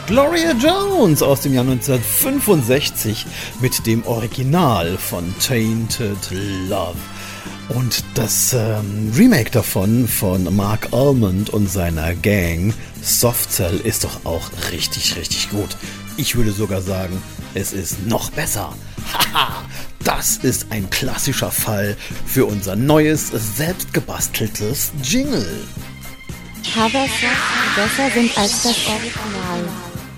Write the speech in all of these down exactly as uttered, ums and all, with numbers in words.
Gloria Jones aus dem Jahr neunzehnhundertfünfundsechzig mit dem Original von Tainted Love. Und das ähm, Remake davon von Mark Almond und seiner Gang, Soft Cell, ist doch auch richtig, richtig gut. Ich würde sogar sagen, es ist noch besser. Haha, das ist ein klassischer Fall für unser neues, selbstgebasteltes Jingle. Coversongs, die besser sind als das Original.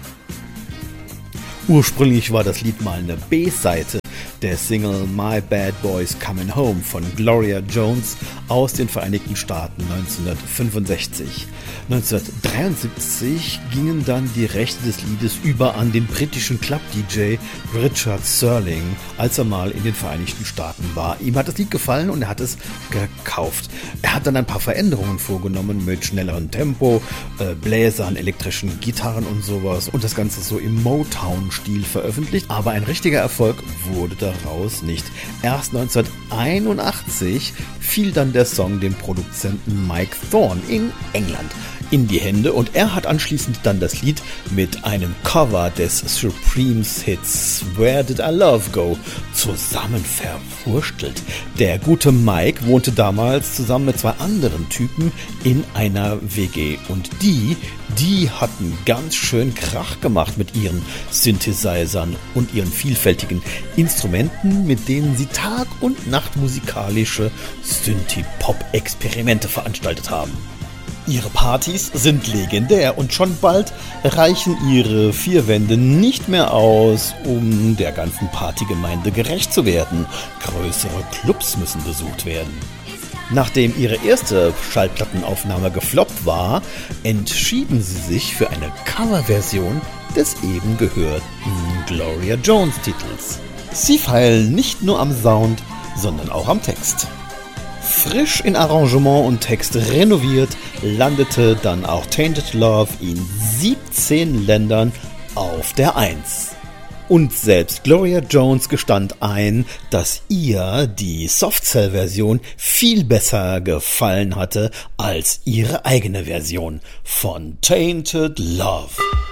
Ursprünglich war das Lied mal eine B-Seite der Single My Bad Boys Coming Home von Gloria Jones aus den Vereinigten Staaten neunzehnhundertfünfundsechzig. neunzehnhundertdreiundsiebzig gingen dann die Rechte des Liedes über an den britischen Club-D J Richard Serling, als er mal in den Vereinigten Staaten war. Ihm hat das Lied gefallen und er hat es gekauft. Er hat dann ein paar Veränderungen vorgenommen mit schnellerem Tempo, äh, Bläsern, elektrischen Gitarren und sowas und das Ganze so im Motown-Stil veröffentlicht, aber ein richtiger Erfolg wurde daraus nicht. Erst neunzehnhunderteinundachtzig fiel dann der Song dem Produzenten Mike Thorne in England in die Hände und er hat anschließend dann das Lied mit einem Cover des Supremes Hits Where Did I Love Go zusammen verwurstelt. Der gute Mike wohnte damals zusammen mit zwei anderen Typen in einer W G und die, die hatten ganz schön Krach gemacht mit ihren Synthesizern und ihren vielfältigen Instrumenten, mit denen sie Tag und Nacht musikalische Synthie-Pop-Experimente veranstaltet haben. Ihre Partys sind legendär und schon bald reichen ihre vier Wände nicht mehr aus, um der ganzen Partygemeinde gerecht zu werden. Größere Clubs müssen besucht werden. Nachdem ihre erste Schallplattenaufnahme gefloppt war, entschieden sie sich für eine Coverversion des eben gehörten Gloria Jones Titels. Sie feilen nicht nur am Sound, sondern auch am Text. Frisch in Arrangement und Text renoviert, landete dann auch Tainted Love in siebzehn Ländern auf der Eins. Und selbst Gloria Jones gestand ein, dass ihr die Soft-Cell-Version viel besser gefallen hatte als ihre eigene Version von Tainted Love.